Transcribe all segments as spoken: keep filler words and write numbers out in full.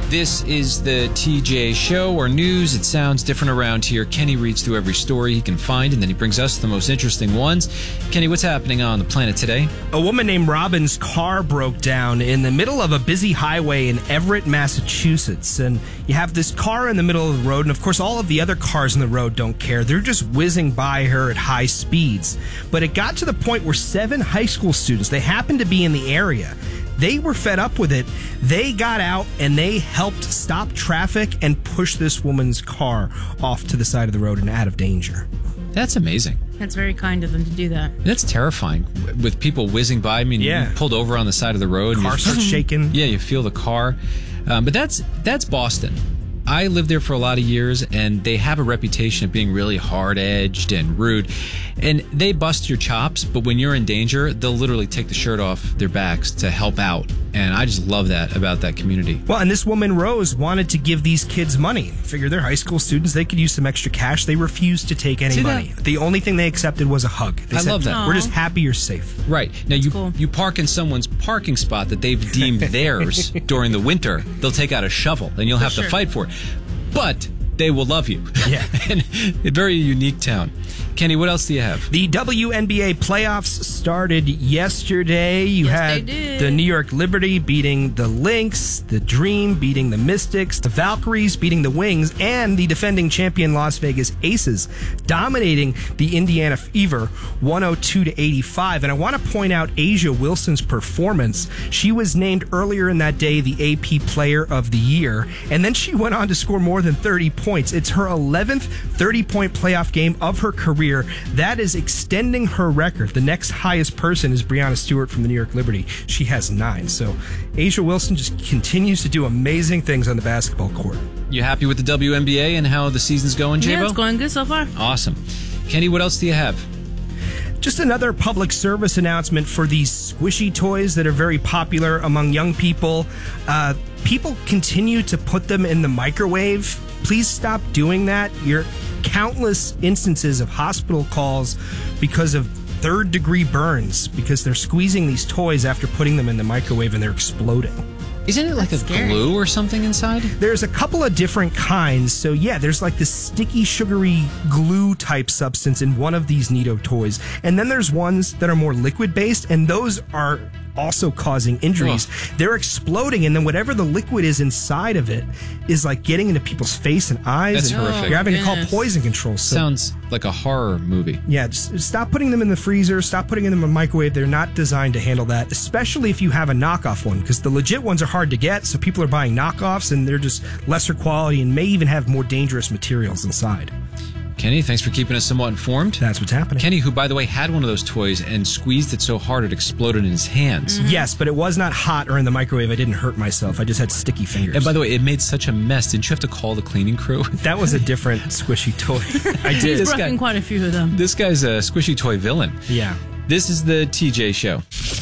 This is the T J Show, or news. It sounds different around here. Kenny reads through every story he can find, and then he brings us the most interesting ones. Kenny, what's happening on the planet today? A woman named Robin's car broke down in the middle of a busy highway in Everett, Massachusetts. And you have this car in the middle of the road, and of course all of the other cars in the road don't care. They're just whizzing by her at high speeds. But it got to the point where seven high school students, they happened to be in the area, they were fed up with it. They got out and they helped stop traffic and push this woman's car off to the side of the road and out of danger. That's amazing. That's very kind of them to do that. That's terrifying. With people whizzing by, I mean, yeah. you pulled over on the side of the road. Car and starts shaking. Yeah, you feel the car. Um, but that's that's Boston. I lived there for a lot of years, and they have a reputation of being really hard-edged and rude. And they bust your chops, but when you're in danger, they'll literally take the shirt off their backs to help out. And I just love that about that community. Well, and this woman, Rose, wanted to give these kids money. Figure they're high school students. They could use some extra cash. They refused to take any See money. that? The only thing they accepted was a hug. They I said, love that. We're just happy you're safe. Right. Now, you, cool. you park in someone's parking spot that they've deemed theirs during the winter. They'll take out a shovel, and you'll have sure. to fight for it. But they will love you. Yeah. And a very unique town. Kenny, what else do you have? The W N B A playoffs started yesterday. You Yes, had they did. the New York Liberty beating the Lynx, the Dream beating the Mystics, the Valkyries beating the Wings, and the defending champion Las Vegas Aces dominating the Indiana Fever one oh two to eighty-five. And I want to point out Asia Wilson's performance. She was named earlier in that day the A P Player of the Year, and then she went on to score more than thirty points. It's her eleventh thirty-point playoff game of her career. That is extending her record. The next highest person is Breanna Stewart from the New York Liberty. She has nine. So Asia Wilson just continues to do amazing things on the basketball court. You happy with the W N B A and how the season's going, J-Bo? Yeah, it's going good so far. Awesome. Kenny, what else do you have? Just another public service announcement for these squishy toys that are very popular among young people. Uh, people continue to put them in the microwave. Please stop doing that. You're countless instances of hospital calls because of third degree burns because they're squeezing these toys after putting them in the microwave and they're exploding. Isn't it like That's a scary. glue or something inside? There's a couple of different kinds. So yeah, there's like this sticky, sugary glue type substance in one of these Neato toys. And then there's ones that are more liquid based, and those are also causing injuries. Ugh. They're exploding, and then whatever the liquid is inside of it is like getting into people's face and eyes. That's and horrific. You're having to call Goodness. poison control. So Sounds like a horror movie. yeah, just stop putting them in the freezer. Stop putting them in the microwave. They're not designed to handle that, especially if you have a knockoff one, because the legit ones are hard to get, so people are buying knockoffs, and they're just lesser quality and may even have more dangerous materials inside. Kenny, thanks for keeping us somewhat informed. That's what's happening. Kenny, who, by the way, had one of those toys and squeezed it so hard it exploded in his hands. Yes, but it was not hot or in the microwave. I didn't hurt myself. I just had sticky fingers. And by the way, it made such a mess. Didn't you have to call the cleaning crew? that was a different squishy toy. I He's did. This broken guy- quite a few of them. This guy's a squishy toy villain. Yeah. This is the T J Show.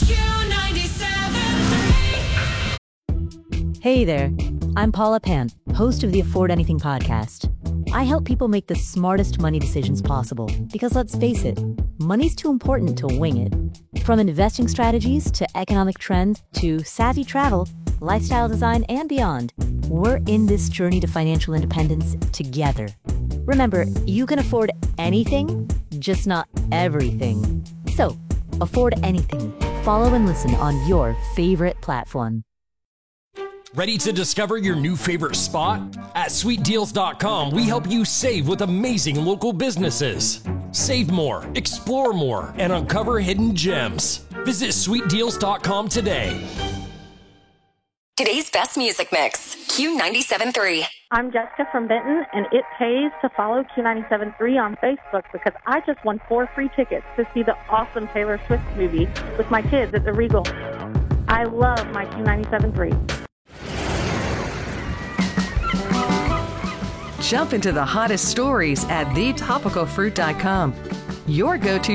Hey there, I'm Paula Pant, host of the Afford Anything podcast. I help people make the smartest money decisions possible because, let's face it, money's too important to wing it. From investing strategies to economic trends to savvy travel, lifestyle design, and beyond, we're in this journey to financial independence together. Remember, you can afford anything, just not everything. So, afford anything. Follow and listen on your favorite platform. Ready to discover your new favorite spot? At sweet deals dot com, we help you save with amazing local businesses. Save more, explore more, and uncover hidden gems. Visit sweet deals dot com today. Today's best music mix, Q ninety-seven point three. I'm Jessica from Benton, and it pays to follow Q ninety-seven point three on Facebook because I just won four free tickets to see the awesome Taylor Swift movie with my kids at the Regal. I love my Q ninety-seven point three. Jump into the hottest stories at the topical fruit dot com. Your go-to